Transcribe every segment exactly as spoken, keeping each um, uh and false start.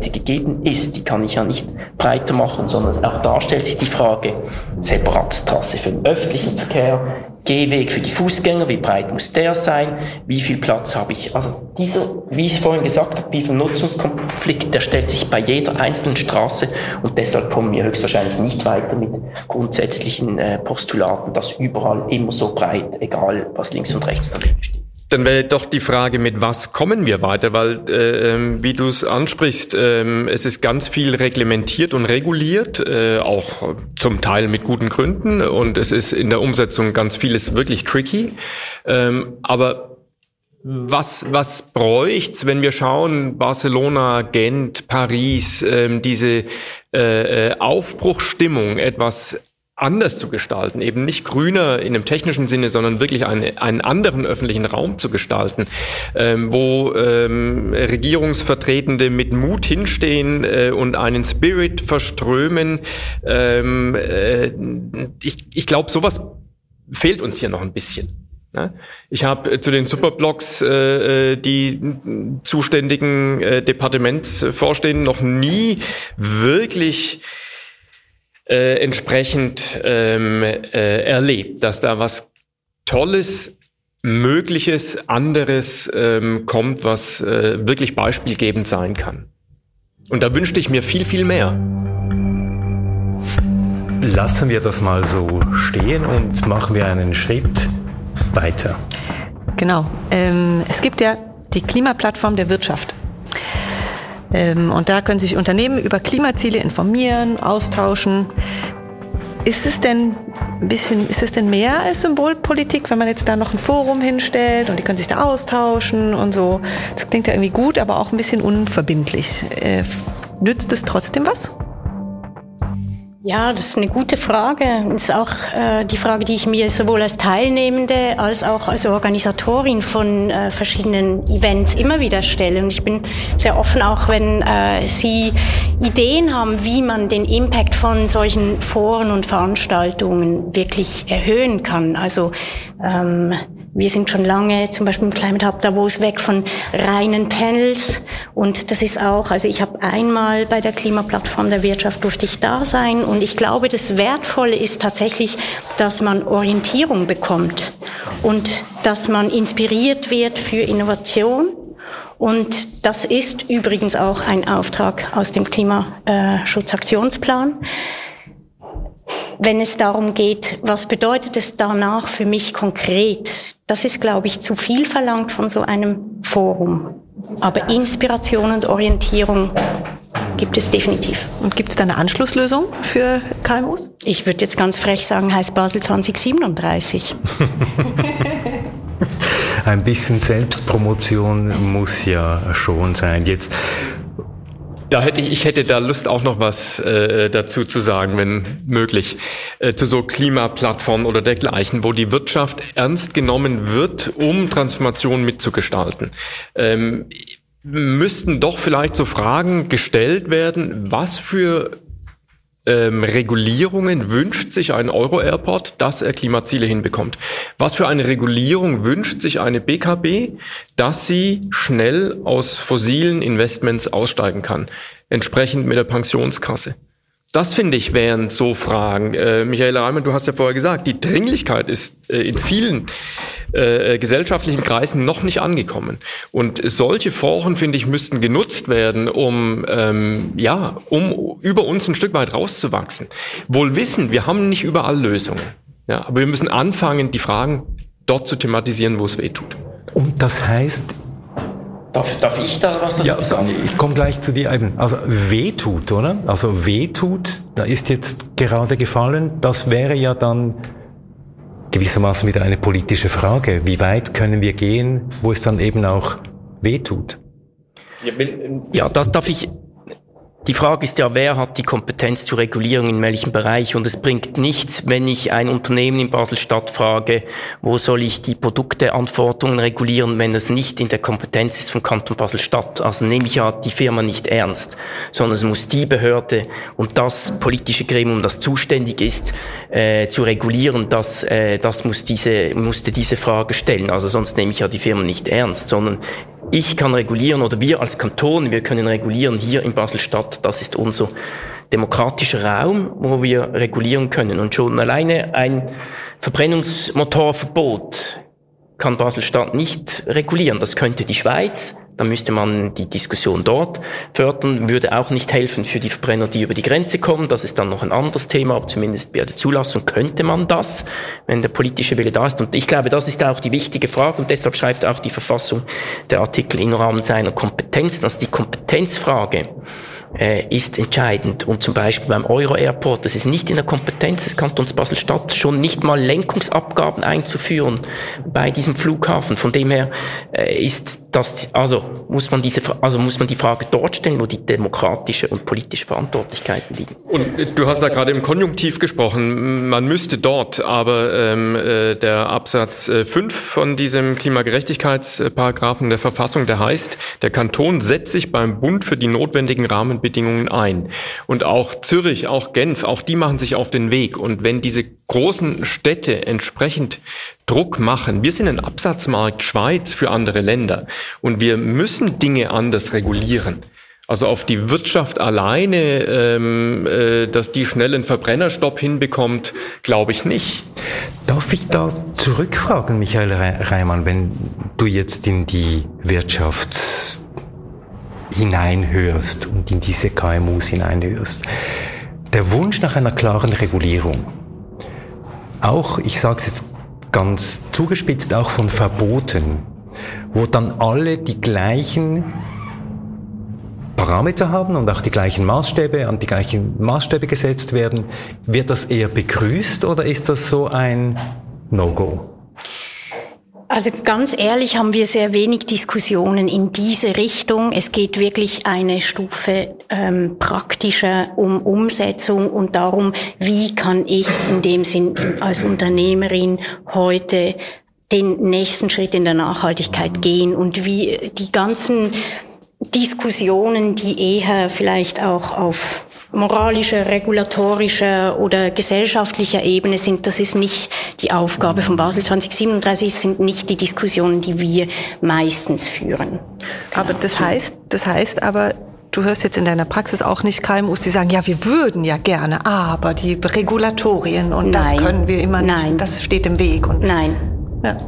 Breite gegeben ist, die kann ich ja nicht breiter machen, sondern auch da stellt sich die Frage, separate Trasse für den öffentlichen Verkehr, Gehweg für die Fußgänger, wie breit muss der sein, wie viel Platz habe ich? Also dieser, wie ich vorhin gesagt habe, dieser Nutzungskonflikt, der stellt sich bei jeder einzelnen Straße und deshalb kommen wir höchstwahrscheinlich nicht weiter mit grundsätzlichen äh, Postulaten, dass überall immer so breit, egal was links und rechts daneben steht. Dann wäre doch die Frage, mit was kommen wir weiter? Weil, äh, wie du es ansprichst, äh, es ist ganz viel reglementiert und reguliert, äh, auch zum Teil mit guten Gründen. Und es ist in der Umsetzung ganz vieles wirklich tricky. Ähm, aber was, was bräucht's, wenn wir schauen, Barcelona, Gent, Paris, äh, diese äh, Aufbruchsstimmung etwas anders zu gestalten, eben nicht grüner in einem technischen Sinne, sondern wirklich eine, einen anderen öffentlichen Raum zu gestalten, ähm, wo ähm, Regierungsvertretende mit Mut hinstehen äh, und einen Spirit verströmen. Ähm, äh, ich ich glaube, sowas fehlt uns hier noch ein bisschen. Ne? Ich habe zu den Superblocks äh, die zuständigen äh, Departementsvorstehenden noch nie wirklich Äh, entsprechend ähm, äh, erlebt, dass da was Tolles, Mögliches, anderes ähm, kommt, was äh, wirklich beispielgebend sein kann. Und da wünschte ich mir viel, viel mehr. Lassen wir das mal so stehen und machen wir einen Schritt weiter. Genau. Ähm, es gibt ja die Klimaplattform der Wirtschaft. Ähm, und da können sich Unternehmen über Klimaziele informieren, austauschen. Ist es denn ein bisschen, ist es denn mehr als Symbolpolitik, wenn man jetzt da noch ein Forum hinstellt und die können sich da austauschen und so? Das klingt ja irgendwie gut, aber auch ein bisschen unverbindlich. Äh, nützt es trotzdem was? Ja, das ist eine gute Frage. Das ist auch äh, die Frage, die ich mir sowohl als Teilnehmende als auch als Organisatorin von äh, verschiedenen Events immer wieder stelle. Und ich bin sehr offen, auch wenn äh, Sie Ideen haben, wie man den Impact von solchen Foren und Veranstaltungen wirklich erhöhen kann. Also ähm, wir sind schon lange zum Beispiel im Climate Hub Davos weg von reinen Panels und das ist auch, also ich habe einmal bei der Klimaplattform der Wirtschaft durfte ich da sein und ich glaube, das Wertvolle ist tatsächlich, dass man Orientierung bekommt und dass man inspiriert wird für Innovation. Und das ist übrigens auch ein Auftrag aus dem Klimaschutzaktionsplan. Wenn es darum geht, was bedeutet es danach für mich konkret? Das ist, glaube ich, zu viel verlangt von so einem Forum. Aber Inspiration und Orientierung gibt es definitiv. Und gibt es da eine Anschlusslösung für K M Us? Ich würde jetzt ganz frech sagen, heißt Basel zwanzig siebenunddreißig. Ein bisschen Selbstpromotion muss ja schon sein. Jetzt Da hätte ich, ich hätte da Lust auch noch was äh, dazu zu sagen, wenn möglich, äh, zu so Klimaplattformen oder dergleichen, wo die Wirtschaft ernst genommen wird, um Transformation mitzugestalten. Ähm, müssten doch vielleicht so Fragen gestellt werden, was für Ähm, Regulierungen wünscht sich ein Euro-Airport, dass er Klimaziele hinbekommt? Was für eine Regulierung wünscht sich eine B K B, dass sie schnell aus fossilen Investments aussteigen kann? Entsprechend mit der Pensionskasse. Das, finde ich, wären so Fragen. Äh, Michaela Reimann, du hast ja vorher gesagt, die Dringlichkeit ist äh, in vielen äh, gesellschaftlichen Kreisen noch nicht angekommen. Und solche Foren, finde ich, müssten genutzt werden, um ähm, ja, um über uns ein Stück weit rauszuwachsen. Wohl wissen, wir haben nicht überall Lösungen. Ja, aber wir müssen anfangen, die Fragen dort zu thematisieren, wo es weh tut. Und das heißt, Darf, darf ich da was dazu ja, sagen? Ich komme gleich zu dir eben. Also wehtut, oder? Also wehtut, da ist jetzt gerade gefallen, das wäre ja dann gewissermaßen wieder eine politische Frage. Wie weit können wir gehen, wo es dann eben auch wehtut? Ja, das darf ich. Die Frage ist ja, wer hat die Kompetenz zur Regulierung in welchem Bereich? Und es bringt nichts, wenn ich ein Unternehmen in Basel-Stadt frage, wo soll ich die Produkteanforderungen regulieren, wenn das nicht in der Kompetenz ist vom Kanton Basel-Stadt. Also nehme ich ja die Firma nicht ernst, sondern es muss die Behörde und das politische Gremium, das zuständig ist, äh, zu regulieren, das, äh, das muss diese, musste diese Frage stellen. Also sonst nehme ich ja die Firma nicht ernst, sondern ich kann regulieren oder wir als Kanton, wir können regulieren hier in Basel-Stadt, das ist unser demokratischer Raum, wo wir regulieren können. Und schon alleine ein Verbrennungsmotorverbot kann Basel-Stadt nicht regulieren. Das könnte die Schweiz. Dann müsste man die Diskussion dort fördern, würde auch nicht helfen für die Verbrenner, die über die Grenze kommen. Das ist dann noch ein anderes Thema, aber zumindest bei der Zulassung könnte man das, wenn der politische Wille da ist. Und ich glaube, das ist auch die wichtige Frage und deshalb schreibt auch die Verfassung der Artikel im Rahmen seiner Kompetenzen, also die Kompetenzfrage äh, ist entscheidend. Und zum Beispiel beim Euro-Airport, das ist nicht in der Kompetenz des Kantons Basel-Stadt, schon nicht mal Lenkungsabgaben einzuführen bei diesem Flughafen. Von dem her äh, ist das, also muss man diese, also muss man die Frage dort stellen, wo die demokratische und politische Verantwortlichkeiten liegen. Und du hast da gerade im Konjunktiv gesprochen, man müsste dort, aber ähm, äh, der Absatz äh, fünf von diesem Klimagerechtigkeitsparagraphen der Verfassung, der heißt, der Kanton setzt sich beim Bund für die notwendigen Rahmenbedingungen ein. Und auch Zürich, auch Genf, auch die machen sich auf den Weg. Und wenn diese großen Städte entsprechend Druck machen, wir sind ein Absatzmarkt Schweiz für andere Länder und wir müssen Dinge anders regulieren. Also auf die Wirtschaft alleine, ähm, äh, dass die schnell einen Verbrennerstopp hinbekommt, glaube ich nicht. Darf ich da zurückfragen, Michael Reimann, wenn du jetzt in die Wirtschaft hineinhörst und in diese K M Us hineinhörst, der Wunsch nach einer klaren Regulierung, auch, ich sage es jetzt ganz zugespitzt, auch von Verboten, wo dann alle die gleichen Parameter haben und auch die gleichen Maßstäbe, an die gleichen Maßstäbe gesetzt werden, wird das eher begrüßt oder ist das so ein No-Go? Also ganz ehrlich haben wir sehr wenig Diskussionen in diese Richtung. Es geht wirklich eine Stufe ähm, praktischer um Umsetzung und darum, wie kann ich in dem Sinn als Unternehmerin heute den nächsten Schritt in der Nachhaltigkeit gehen und wie die ganzen Diskussionen, die eher vielleicht auch auf moralischer, regulatorischer oder gesellschaftlicher Ebene sind, das ist nicht die Aufgabe von Basel zwanzig siebenunddreißig, das sind nicht die Diskussionen, die wir meistens führen. Aber das heißt, das heißt aber, du hörst jetzt in deiner Praxis auch nicht K M Us, die sagen, ja, wir würden ja gerne, aber die Regulatorien und Nein. das können wir immer nicht, Nein. das steht im Weg. Und Nein. Ja.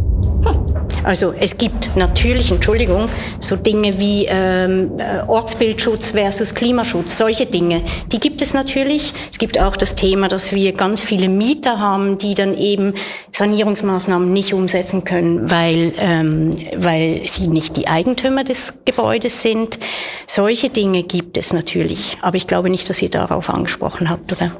Also es gibt natürlich, Entschuldigung, so Dinge wie ähm, Ortsbildschutz versus Klimaschutz, solche Dinge, die gibt es natürlich. Es gibt auch das Thema, dass wir ganz viele Mieter haben, die dann eben Sanierungsmaßnahmen nicht umsetzen können, weil, ähm, weil sie nicht die Eigentümer des Gebäudes sind. Solche Dinge gibt es natürlich, aber ich glaube nicht, dass ihr darauf angesprochen habt, oder?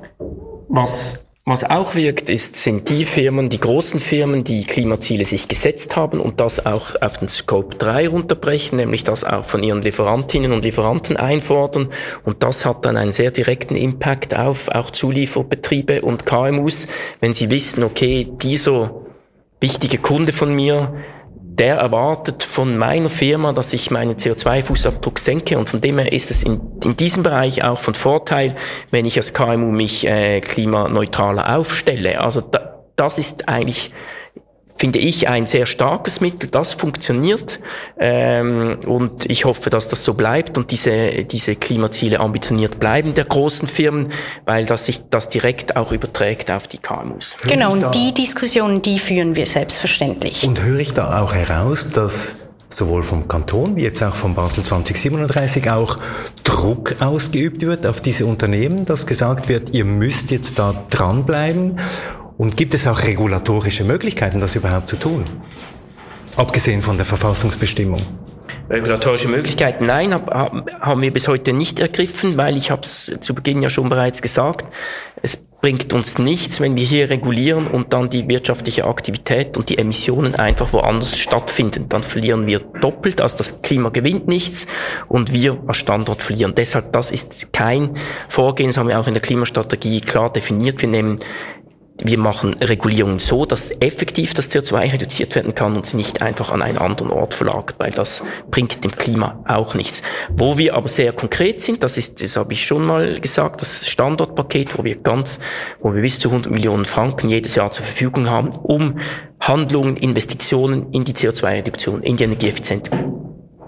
Was Was auch wirkt, ist, sind die Firmen, die großen Firmen, die Klimaziele sich gesetzt haben und das auch auf den Scope drei runterbrechen, nämlich das auch von ihren Lieferantinnen und Lieferanten einfordern. Und das hat dann einen sehr direkten Impact auf auch Zulieferbetriebe und K M Us, wenn sie wissen, okay, dieser wichtige Kunde von mir, der erwartet von meiner Firma, dass ich meinen C O zwei Fußabdruck senke und von dem her ist es in, in diesem Bereich auch von Vorteil, wenn ich als K M U mich äh, klimaneutraler aufstelle. Also da, das ist eigentlich, finde ich, ein sehr starkes Mittel, das funktioniert ähm, und ich hoffe, dass das so bleibt und diese diese Klimaziele ambitioniert bleiben der großen Firmen, weil das sich das direkt auch überträgt auf die K M Us. Genau, und die Diskussionen, die führen wir selbstverständlich. Und höre ich da auch heraus, dass sowohl vom Kanton wie jetzt auch von Basel zwanzig siebenunddreißig auch Druck ausgeübt wird auf diese Unternehmen, dass gesagt wird, ihr müsst jetzt da dranbleiben? Und gibt es auch regulatorische Möglichkeiten, das überhaupt zu tun? Abgesehen von der Verfassungsbestimmung. Regulatorische Möglichkeiten, nein, hab, haben wir bis heute nicht ergriffen, weil ich habe es zu Beginn ja schon bereits gesagt, es bringt uns nichts, wenn wir hier regulieren und dann die wirtschaftliche Aktivität und die Emissionen einfach woanders stattfinden. Dann verlieren wir doppelt, also das Klima gewinnt nichts und wir als Standort verlieren. Deshalb, das ist kein Vorgehen, das haben wir auch in der Klimastrategie klar definiert. Wir nehmen Wir machen Regulierungen so, dass effektiv das C O zwei reduziert werden kann und sie nicht einfach an einen anderen Ort verlagert, weil das bringt dem Klima auch nichts. Wo wir aber sehr konkret sind, das ist, das habe ich schon mal gesagt, das Standortpaket, wo wir ganz, wo wir bis zu hundert Millionen Franken jedes Jahr zur Verfügung haben, um Handlungen, Investitionen in die C O zwei Reduktion, in die Energieeffizienz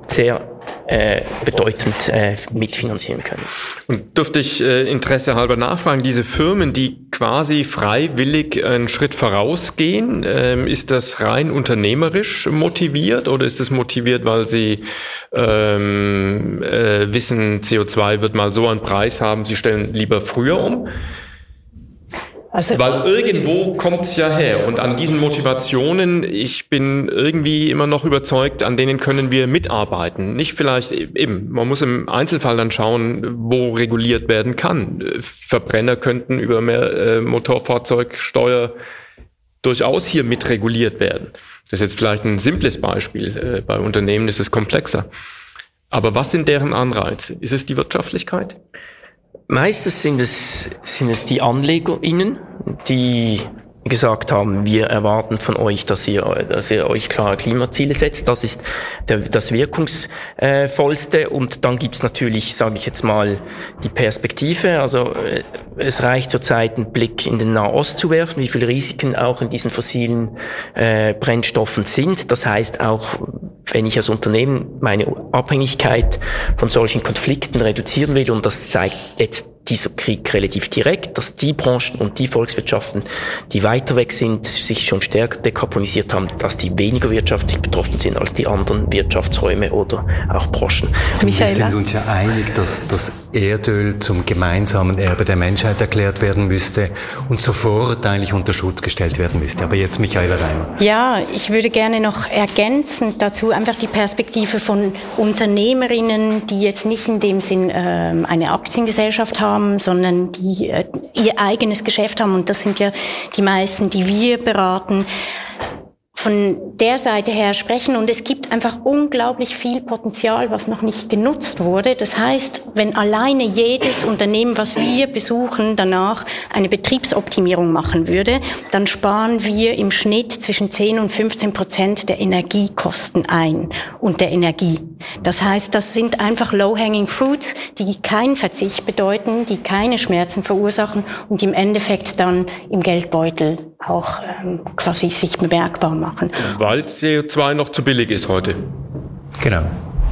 sehr äh, bedeutend äh, mitfinanzieren können. Und dürfte ich äh, Interesse halber nachfragen, diese Firmen, die quasi freiwillig einen Schritt vorausgehen, ähm, ist das rein unternehmerisch motiviert oder ist es motiviert, weil sie ähm, äh, wissen, C O zwei wird mal so einen Preis haben, sie stellen lieber früher um? Also, weil irgendwo kommt's ja her und an diesen Motivationen, ich bin irgendwie immer noch überzeugt, an denen können wir mitarbeiten. Nicht vielleicht eben, man muss im Einzelfall dann schauen, wo reguliert werden kann. Verbrenner könnten über mehr äh, Motorfahrzeugsteuer durchaus hier mitreguliert werden. Das ist jetzt vielleicht ein simples Beispiel. Äh, bei Unternehmen ist es komplexer. Aber was sind deren Anreize? Ist es die Wirtschaftlichkeit? Meistens sind es, sind es die AnlegerInnen, die gesagt haben, wir erwarten von euch, dass ihr, dass ihr euch klare Klimaziele setzt. Das ist der, das wirkungsvollste. Und dann gibt's natürlich, sage ich jetzt mal, die Perspektive. Also es reicht zurzeit, einen Blick in den Nahost zu werfen, wie viele Risiken auch in diesen fossilen äh, Brennstoffen sind. Das heißt auch, wenn ich als Unternehmen meine Abhängigkeit von solchen Konflikten reduzieren will, und das zeigt jetzt dieser Krieg relativ direkt, dass die Branchen und die Volkswirtschaften, die weiter weg sind, sich schon stärker dekarbonisiert haben, dass die weniger wirtschaftlich betroffen sind als die anderen Wirtschaftsräume oder auch Branchen. Michael, wir sind uns ja einig, dass das Erdöl zum gemeinsamen Erbe der Menschheit erklärt werden müsste und sofort eigentlich unter Schutz gestellt werden müsste. Aber jetzt Michaela Reimer. Ja, ich würde gerne noch ergänzend dazu einfach die Perspektive von Unternehmerinnen, die jetzt nicht in dem Sinn ähm, eine Aktiengesellschaft haben, sondern die äh, ihr eigenes Geschäft haben. Und das sind ja die meisten, die wir beraten, von der Seite her sprechen. Und es gibt einfach unglaublich viel Potenzial, was noch nicht genutzt wurde. Das heißt, wenn alleine jedes Unternehmen, was wir besuchen, danach eine Betriebsoptimierung machen würde, dann sparen wir im Schnitt zwischen zehn und fünfzehn Prozent der Energiekosten ein und der Energie. Das heißt, das sind einfach low-hanging fruits, die keinen Verzicht bedeuten, die keine Schmerzen verursachen und im Endeffekt dann im Geldbeutel auch ähm, quasi sich bemerkbar machen. Weil C O zwei noch zu billig ist heute. Genau.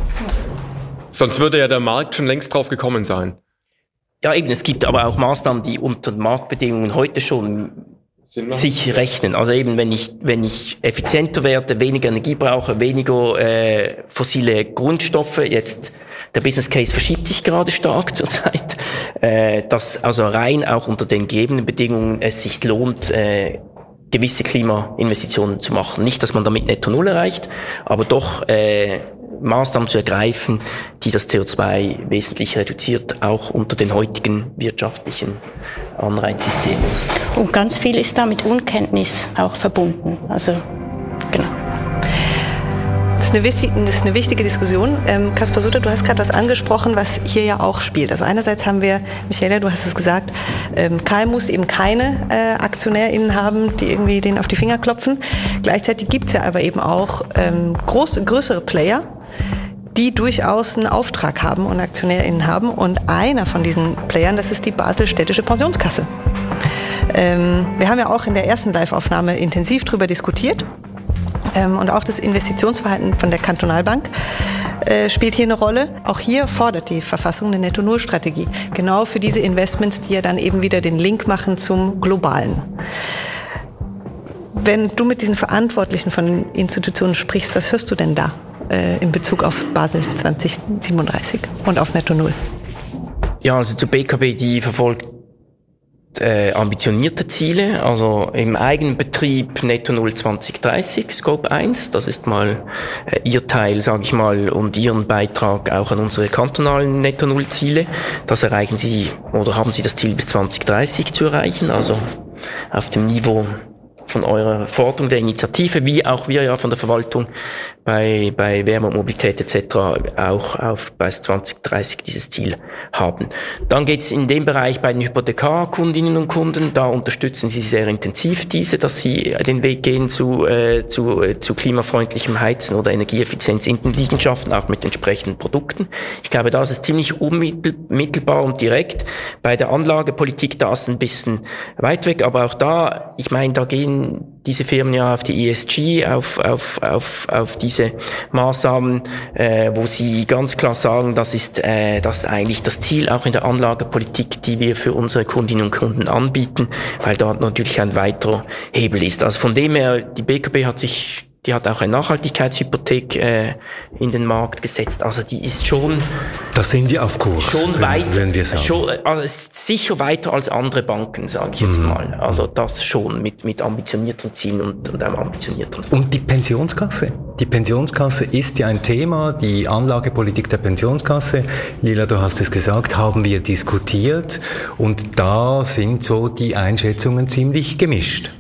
Sonst würde ja der Markt schon längst drauf gekommen sein. Ja, eben, es gibt aber auch Maßnahmen, die unter Marktbedingungen heute schon sich rechnen. Also eben, wenn ich, wenn ich effizienter werde, weniger Energie brauche, weniger äh, fossile Grundstoffe, jetzt der Business Case verschiebt sich gerade stark zurzeit, äh, dass also rein auch unter den gegebenen Bedingungen es sich lohnt, äh, gewisse Klimainvestitionen zu machen. Nicht, dass man damit Netto Null erreicht, aber doch äh, Maßnahmen zu ergreifen, die das C O zwei wesentlich reduziert, auch unter den heutigen wirtschaftlichen Anreizsystemen. Und ganz viel ist da mit Unkenntnis auch verbunden. Also, genau. Das ist eine wichtige, das ist eine wichtige Diskussion. Ähm, Kaspar Sutter, du hast gerade was angesprochen, was hier ja auch spielt. Also einerseits haben wir, Michaela, du hast es gesagt, ähm, K M Us eben keine äh, AktionärInnen haben, die irgendwie denen auf die Finger klopfen. Gleichzeitig gibt es ja aber eben auch ähm, groß, größere Player, die durchaus einen Auftrag haben und AktionärInnen haben. Und einer von diesen Playern, das ist die Basel-Städtische Pensionskasse. Ähm, wir haben ja auch in der ersten Live-Aufnahme intensiv darüber diskutiert. Ähm, und auch das Investitionsverhalten von der Kantonalbank äh, spielt hier eine Rolle. Auch hier fordert die Verfassung eine Netto-Null-Strategie. Genau für diese Investments, die ja dann eben wieder den Link machen zum Globalen. Wenn du mit diesen Verantwortlichen von den Institutionen sprichst, was hörst du denn da äh, in Bezug auf Basel zwanzig siebenunddreißig und auf Netto Null? Ja, also zur B K B, die verfolgt äh, ambitionierte Ziele, also im eigenen Betrieb Netto Null zwanzig dreißig, Scope eins, das ist mal äh, ihr Teil, sage ich mal, und ihren Beitrag auch an unsere kantonalen Netto Null Ziele. Das erreichen sie, oder haben sie das Ziel bis zwanzig dreißig zu erreichen, also auf dem Niveau von eurer Forderung der Initiative, wie auch wir ja von der Verwaltung bei, bei Wärme und Mobilität et cetera auch auf bei zwanzig dreißig dieses Ziel haben. Dann geht's in dem Bereich bei den Hypothekarkundinnen und Kunden, da unterstützen sie sehr intensiv diese, dass sie den Weg gehen zu, äh, zu, äh, zu klimafreundlichem Heizen oder Energieeffizienz in den Liegenschaften, auch mit entsprechenden Produkten. Ich glaube, da ist es ziemlich unmittelbar und direkt. Bei der Anlagepolitik da ist es ein bisschen weit weg, aber auch da, ich meine, da gehen diese Firmen ja auf die E S G, auf, auf, auf, auf diese Maßnahmen, äh, wo sie ganz klar sagen, das ist, äh, das ist eigentlich das Ziel auch in der Anlagepolitik, die wir für unsere Kundinnen und Kunden anbieten, weil dort natürlich ein weiterer Hebel ist. Also von dem her, die B K B hat sich Die hat auch eine Nachhaltigkeitshypothek äh, in den Markt gesetzt. Also die ist schon... Da sind wir auf Kurs, schon wenn, weit, wenn wir sagen. Schon, also ist sicher weiter als andere Banken, sage ich jetzt mhm. mal. Also das schon mit, mit ambitionierteren Zielen und, und einem ambitionierteren Fonds. Und die Pensionskasse? Die Pensionskasse ist ja ein Thema, die Anlagepolitik der Pensionskasse. Lila, du hast es gesagt, haben wir diskutiert. Und da sind so die Einschätzungen ziemlich gemischt.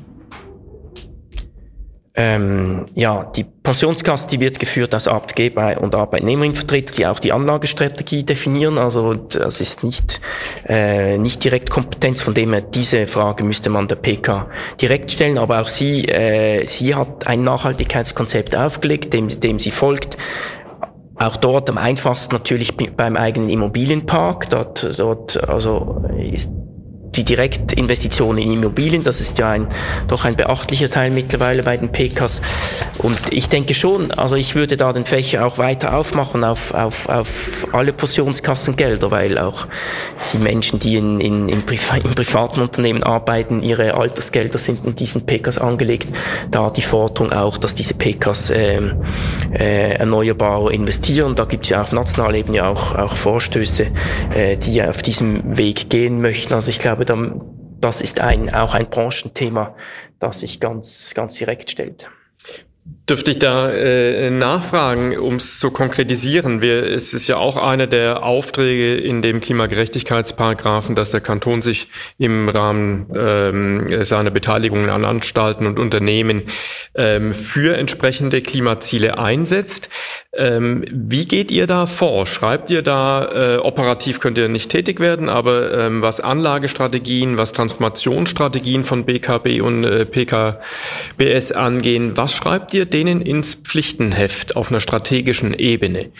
Ähm, ja, die Pensionskasse, die wird geführt aus Arbeitgeber- und Arbeitnehmerinnenvertreter, die auch die Anlagestrategie definieren. Also das ist nicht äh, nicht direkt Kompetenz, von dem her diese Frage müsste man der P K direkt stellen. Aber auch sie äh, sie hat ein Nachhaltigkeitskonzept aufgelegt, dem dem sie folgt. Auch dort am einfachsten natürlich beim eigenen Immobilienpark. Dort dort also ist die Direktinvestitionen in Immobilien, das ist ja ein, doch ein beachtlicher Teil mittlerweile bei den P Ks. Und ich denke schon, also ich würde da den Fächer auch weiter aufmachen auf, auf, auf alle Pensionskassengelder, weil auch die Menschen, die in, in, in, Priva- in privaten Unternehmen arbeiten, ihre Altersgelder sind in diesen P Ks angelegt. Da die Forderung auch, dass diese P Ks äh, äh, erneuerbar investieren. Da gibt es ja auf nationaler Ebene auch, auch Vorstöße, äh, die auf diesem Weg gehen möchten. Also ich glaube, das ist ein, auch ein Branchenthema, das sich ganz, ganz direkt stellt. Dürfte ich da äh, nachfragen, um es zu konkretisieren? Wir, es ist ja auch einer der Aufträge in dem Klimagerechtigkeitsparagraphen, dass der Kanton sich im Rahmen ähm, seiner Beteiligungen an Anstalten und Unternehmen ähm, für entsprechende Klimaziele einsetzt. Ähm, wie geht ihr da vor? Schreibt ihr da, äh, operativ könnt ihr nicht tätig werden, aber ähm, was Anlagestrategien, was Transformationsstrategien von B K B und äh, P K B S angehen, was schreibt ihr denen ins Pflichtenheft auf einer strategischen Ebene?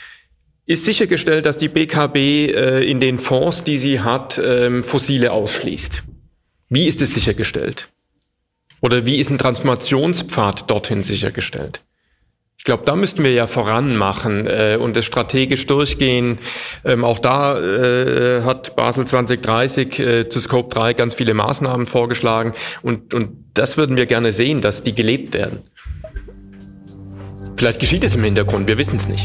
Ist sichergestellt, dass die B K B äh, in den Fonds, die sie hat, ähm, Fossile ausschließt? Wie ist es sichergestellt? Oder wie ist ein Transformationspfad dorthin sichergestellt? Ich glaube, da müssten wir ja voran machen äh, und das strategisch durchgehen. Ähm, auch da äh, hat Basel zwanzig dreißig äh, zu Scope drei ganz viele Maßnahmen vorgeschlagen und, und das würden wir gerne sehen, dass die gelebt werden. Vielleicht geschieht es im Hintergrund, wir wissen es nicht.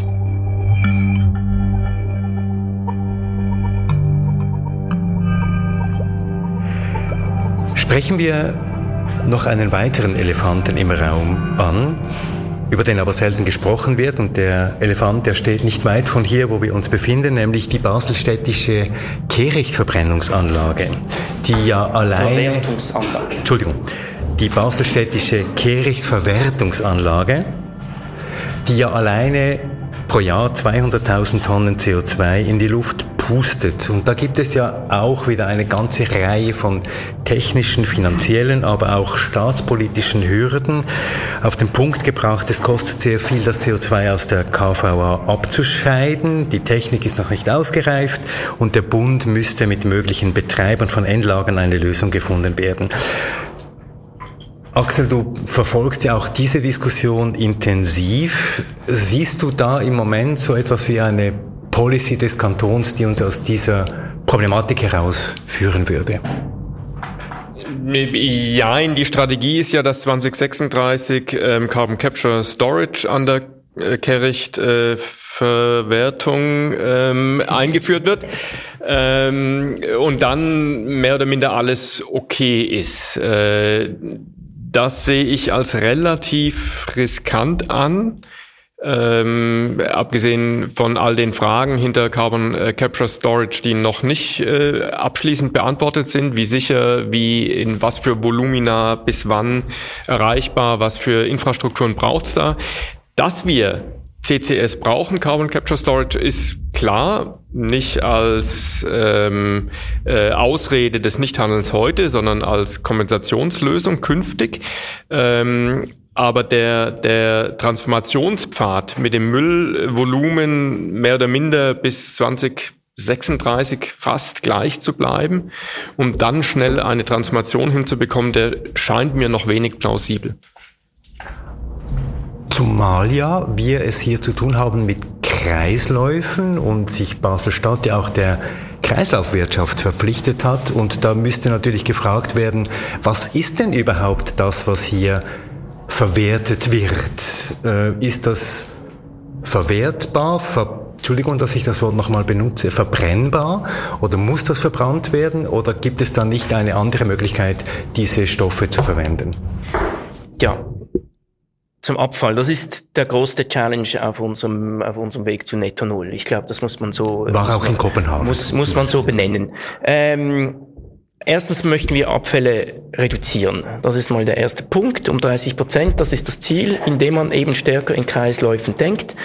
Sprechen wir noch einen weiteren Elefanten im Raum an, über den aber selten gesprochen wird. Und der Elefant, der steht nicht weit von hier, wo wir uns befinden, nämlich die baselstädtische Kehrichtverbrennungsanlage, die ja alleine... Verwertungsanlage. Entschuldigung. Die baselstädtische Kehrichtverwertungsanlage, die ja alleine pro Jahr zweihunderttausend Tonnen C O zwei in die Luft pustet. Und da gibt es ja auch wieder eine ganze Reihe von technischen, finanziellen, aber auch staatspolitischen Hürden. Auf den Punkt gebracht, es kostet sehr viel, das C O zwei aus der K V A abzuscheiden. Die Technik ist noch nicht ausgereift und der Bund müsste mit möglichen Betreibern von Endlagern eine Lösung gefunden werden. Axel, du verfolgst ja auch diese Diskussion intensiv. Siehst du da im Moment so etwas wie eine Policy des Kantons, die uns aus dieser Problematik herausführen würde? Ja, die Strategie ist ja, dass zwanzig sechsunddreißig ähm, Carbon Capture Storage an der äh, Kehricht äh, Verwertung ähm, eingeführt wird. Ähm, und dann mehr oder minder alles okay ist. Äh, Das sehe ich als relativ riskant an, ähm, abgesehen von all den Fragen hinter Carbon Capture Storage, die noch nicht äh, abschließend beantwortet sind, wie sicher, wie in was für Volumina, bis wann erreichbar, was für Infrastrukturen braucht's da. Dass wir C C S brauchen, Carbon Capture Storage, ist klar, nicht als ähm, äh, Ausrede des Nichthandelns heute, sondern als Kompensationslösung künftig. Ähm, aber der, der Transformationspfad mit dem Müllvolumen mehr oder minder bis zwanzig sechsunddreißig fast gleich zu bleiben, um dann schnell eine Transformation hinzubekommen, der scheint mir noch wenig plausibel. Zumal ja wir es hier zu tun haben mit Kreisläufen und sich Basel-Stadt ja auch der Kreislaufwirtschaft verpflichtet hat. Und da müsste natürlich gefragt werden, was ist denn überhaupt das, was hier verwertet wird? Äh, ist das verwertbar, ver Entschuldigung, dass ich das Wort nochmal benutze, verbrennbar, oder muss das verbrannt werden, oder gibt es dann nicht eine andere Möglichkeit, diese Stoffe zu verwenden? Ja, zum Abfall. Das ist der größte Challenge auf unserem, auf unserem Weg zu Netto Null. Ich glaube, das muss man so... War auch man, in Kopenhagen. Muss, muss man so benennen. Ähm, Erstens möchten wir Abfälle reduzieren. Das ist mal der erste Punkt, um dreißig Prozent. Das ist das Ziel, indem man eben stärker in Kreisläufen denkt,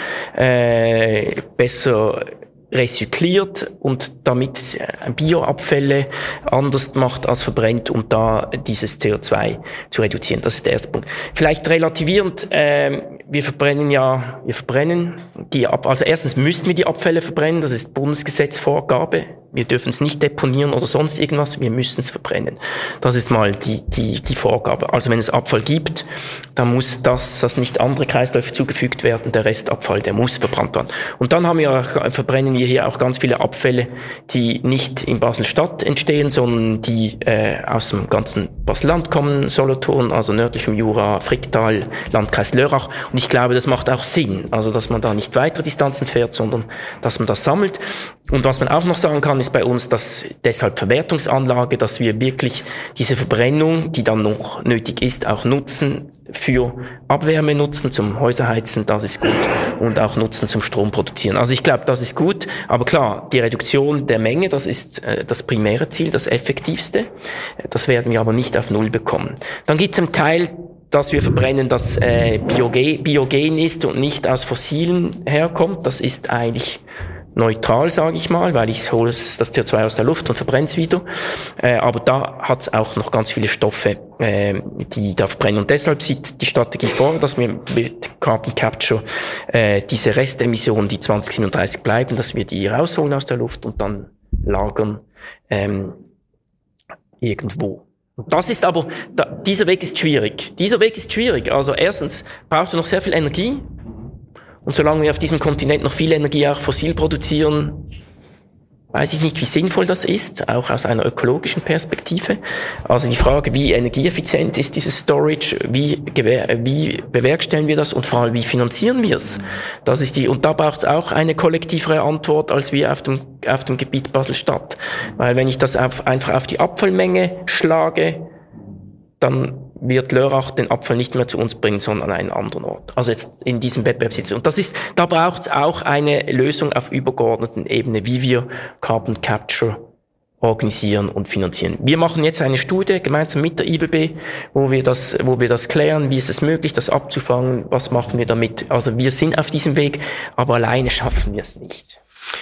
äh, besser rezykliert und damit Bioabfälle anders macht als verbrennt, um da dieses C O zwei zu reduzieren. Das ist der erste Punkt. Vielleicht relativierend, äh, wir verbrennen ja, wir verbrennen die Ab- also erstens müssen wir die Abfälle verbrennen, das ist Bundesgesetzvorgabe. Wir dürfen es nicht deponieren oder sonst irgendwas, wir müssen es verbrennen. Das ist mal die, die, die Vorgabe. Also wenn es Abfall gibt, dann muss das, das nicht andere Kreisläufe zugefügt werden, der Restabfall, der muss verbrannt werden. Und dann haben wir, verbrennen wir hier auch ganz viele Abfälle, die nicht in Basel-Stadt entstehen, sondern die äh, aus dem ganzen Basel-Land kommen, Solothurn, also nördlich vom Jura, Fricktal, Landkreis Lörrach. Und ich glaube, das macht auch Sinn, also dass man da nicht weitere Distanzen fährt, sondern dass man das sammelt. Und was man auch noch sagen kann, ist bei uns, dass deshalb Verwertungsanlage, dass wir wirklich diese Verbrennung, die dann noch nötig ist, auch nutzen, für Abwärme nutzen, zum Häuserheizen, das ist gut, und auch nutzen zum Strom produzieren. Also ich glaube, das ist gut, aber klar, die Reduktion der Menge, das ist äh, das primäre Ziel, das effektivste. Das werden wir aber nicht auf Null bekommen. Dann gibt es einen Teil, dass wir verbrennen, das äh, biogen, biogen ist und nicht aus fossilen herkommt. Das ist eigentlich neutral, sage ich mal, weil ich hole das C O zwei aus der Luft und verbrenne es wieder. Äh, aber da hat es auch noch ganz viele Stoffe, äh, die da verbrennen. Und deshalb sieht die Strategie vor, dass wir mit Carbon Capture äh, diese Restemissionen, die zwanzig siebenunddreißig bleiben, dass wir die rausholen aus der Luft und dann lagern ähm, irgendwo. Und das ist aber, da, dieser Weg ist schwierig. Dieser Weg ist schwierig. Also erstens braucht er noch sehr viel Energie. Und solange wir auf diesem Kontinent noch viel Energie auch fossil produzieren, weiß ich nicht, wie sinnvoll das ist, auch aus einer ökologischen Perspektive. Also die Frage, wie energieeffizient ist dieses Storage, wie, gewähr, wie bewerkstelligen wir das und vor allem, wie finanzieren wir es? Das ist die, und da braucht es auch eine kollektivere Antwort als wir auf dem, auf dem Gebiet Basel-Stadt. Weil wenn ich das auf, einfach auf die Abfallmenge schlage, dann wird Lörrach den Abfall nicht mehr zu uns bringen, sondern an einen anderen Ort. Also jetzt in diesem Wettbewerbssituation. Und das ist, da braucht es auch eine Lösung auf übergeordneten Ebene, wie wir Carbon Capture organisieren und finanzieren. Wir machen jetzt eine Studie gemeinsam mit der I W B, wo wir das, wo wir das klären, wie ist es möglich, das abzufangen, was machen wir damit. Also wir sind auf diesem Weg, aber alleine schaffen wir es nicht.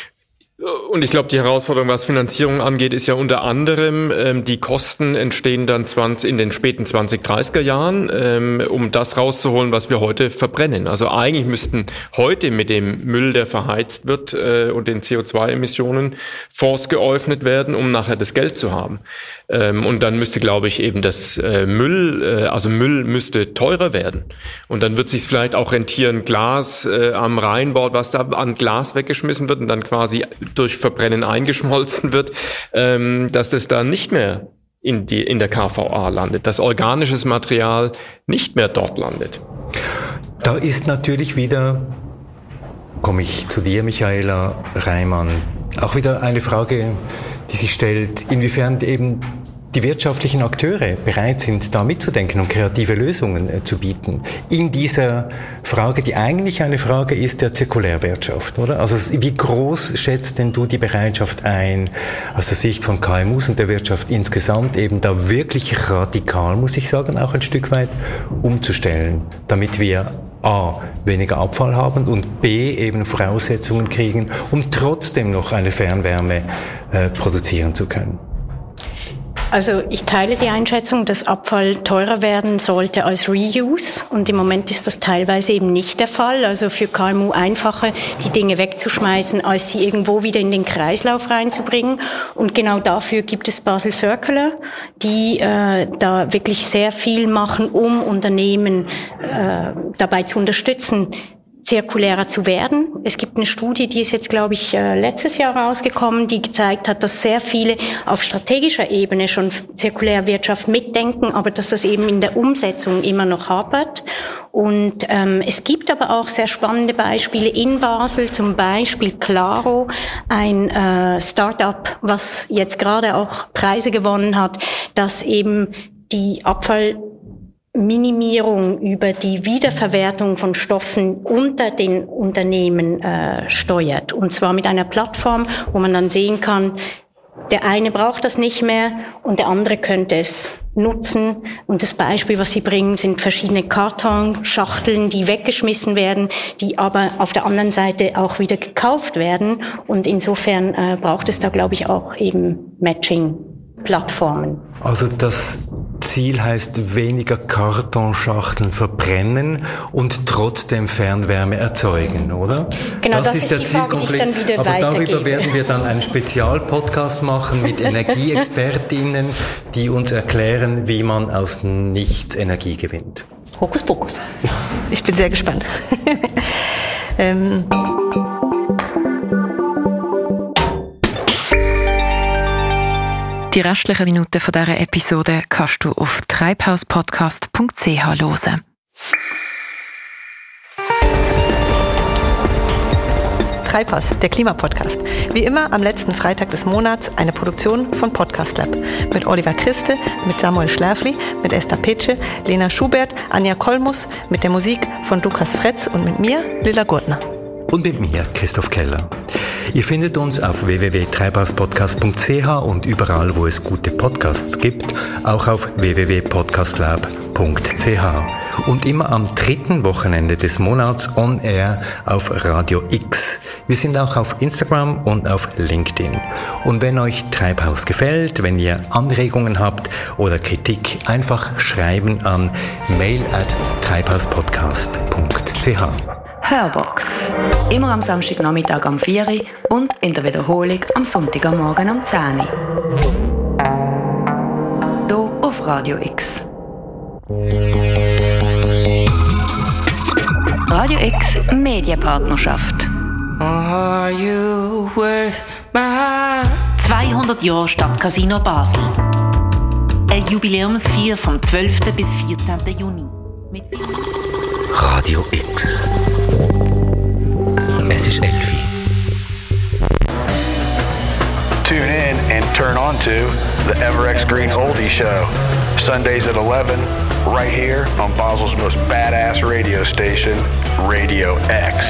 Und ich glaube, die Herausforderung, was Finanzierung angeht, ist ja unter anderem, ähm, die Kosten entstehen dann zwanzig in den späten zwanzig dreißiger Jahren, ähm, um das rauszuholen, was wir heute verbrennen. Also eigentlich müssten heute mit dem Müll, der verheizt wird, äh, und den C O zwei Emissionen Fonds geöffnet werden, um nachher das Geld zu haben. Ähm, und dann müsste, glaube ich, eben das äh, Müll, äh, also Müll müsste teurer werden. Und dann wird es sich vielleicht auch rentieren, Glas äh, am Rheinbord, was da an Glas weggeschmissen wird und dann quasi durch Verbrennen eingeschmolzen wird, ähm, dass das dann nicht mehr in die in der K V A landet, dass organisches Material nicht mehr dort landet. Da ist natürlich wieder, komme ich zu dir, Michaela Reimann, auch wieder eine Frage, die sich stellt, inwiefern eben die wirtschaftlichen Akteure bereit sind, da mitzudenken und kreative Lösungen äh, zu bieten. In dieser Frage, die eigentlich eine Frage ist der Zirkulärwirtschaft, oder? Also wie groß schätzt denn du die Bereitschaft ein, aus der Sicht von K M Us und der Wirtschaft insgesamt eben da wirklich radikal, muss ich sagen, auch ein Stück weit umzustellen, damit wir A, weniger Abfall haben und B, eben Voraussetzungen kriegen, um trotzdem noch eine Fernwärme äh, produzieren zu können? Also ich teile die Einschätzung, dass Abfall teurer werden sollte als Reuse und im Moment ist das teilweise eben nicht der Fall. Also für K M U einfacher, die Dinge wegzuschmeißen, als sie irgendwo wieder in den Kreislauf reinzubringen. Und genau dafür gibt es Basel Circular, die äh, da wirklich sehr viel machen, um Unternehmen äh, dabei zu unterstützen, zirkulärer zu werden. Es gibt eine Studie, die ist jetzt, glaube ich, letztes Jahr rausgekommen, die gezeigt hat, dass sehr viele auf strategischer Ebene schon Zirkulärwirtschaft mitdenken, aber dass das eben in der Umsetzung immer noch hapert. Und ähm, es gibt aber auch sehr spannende Beispiele in Basel, zum Beispiel Claro, ein äh, Start-up, was jetzt gerade auch Preise gewonnen hat, dass eben die Abfall Minimierung über die Wiederverwertung von Stoffen unter den Unternehmen äh, steuert. Und zwar mit einer Plattform, wo man dann sehen kann, der eine braucht das nicht mehr und der andere könnte es nutzen. Und das Beispiel, was sie bringen, sind verschiedene Kartonschachteln, die weggeschmissen werden, die aber auf der anderen Seite auch wieder gekauft werden. Und insofern äh, braucht es da, glaube ich, auch eben Matching-Plattformen. Also das Ziel heißt weniger Kartonschachteln verbrennen und trotzdem Fernwärme erzeugen, oder? Genau, das, das ist, ist der Zielkonflikt. Frage, die ich dann wieder Aber darüber werden wir dann einen Spezialpodcast machen mit Energieexpertinnen, die uns erklären, wie man aus nichts Energie gewinnt. Hokus Pokus. Ich bin sehr gespannt. ähm Die restlichen Minuten von dieser Episode kannst du auf treibhauspodcast punkt c h hören. Treibhaus, der Klimapodcast. Wie immer am letzten Freitag des Monats eine Produktion von Podcast Lab. Mit Oliver Christe, mit Samuel Schläfli, mit Esther Petsche, Lena Schubert, Anja Kolmus, mit der Musik von Lukas Fretz und mit mir, Lilla Gurtner. Und mit mir, Christoph Keller. Ihr findet uns auf w w w punkt treibhauspodcast punkt c h und überall, wo es gute Podcasts gibt, auch auf w w w punkt podcastlab punkt c h. Und immer am dritten Wochenende des Monats on air auf Radio X. Wir sind auch auf Instagram und auf LinkedIn. Und wenn euch Treibhaus gefällt, wenn ihr Anregungen habt oder Kritik, einfach schreiben an mail at treibhauspodcast punkt c h. Hörbox. Immer am Samstagnachmittag am vier Uhr und in der Wiederholung am Sonntagmorgen am zehn Uhr. Hier auf Radio X. Radio X Medienpartnerschaft. Are you worth my heart? zweihundert Jahre Stadtcasino Basel. Eine Jubiläumsfeier vom zwölften bis vierzehnten Juni. Mit Radio X. Es ist elf. Tune in and turn on to the Everex Green Oldie Show. Sundays at eleven, right here on Basel's most badass radio station, Radio X.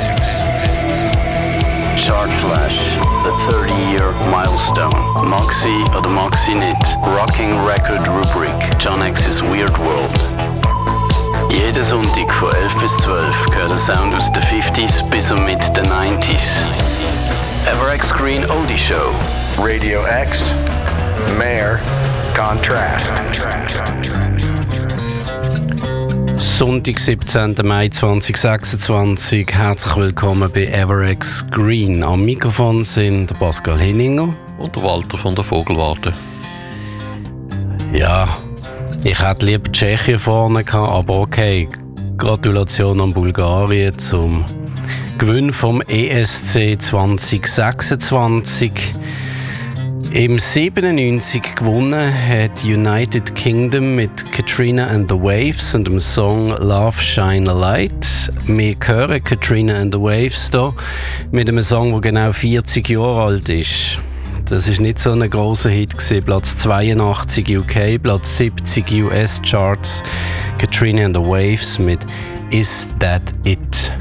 Chart Flash, the thirty-year milestone. Moxie oder Moxie nicht. Rocking Record Rubric, John X's Weird World. Jeden Sonntag von elf bis zwölf gehört der Sound aus den fünfziger bis und mit den neunziger. Everex Green Oldie Show. Radio X, mehr Kontrast. Sonntag, siebzehnten Mai zweitausendsechsundzwanzig. Herzlich willkommen bei Everex Green. Am Mikrofon sind der Pascal Henninger und der Walter von der Vogelwarte. Ja, ich hätte lieber Tschechien vorne gehabt, aber okay. Gratulation an Bulgarien zum Gewinn vom E S C zwanzig sechsundzwanzig. Im siebenundneunzig gewonnen hat United Kingdom mit Katrina and the Waves und dem Song Love Shine a Light. Wir hören Katrina and the Waves hier mit einem Song, der genau vierzig Jahre alt ist. Das ist nicht so ein grosser Hit gewesen. Platz zweiundachtzig U K, Platz siebzig U S Charts. Katrina and the Waves mit Is That It?